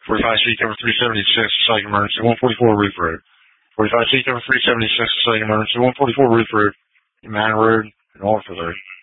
45C cover 376, second emergency, 144 Roof Road. 45C cover 376, second emergency, 144 Roof Road, Manor Road, and Orford Road.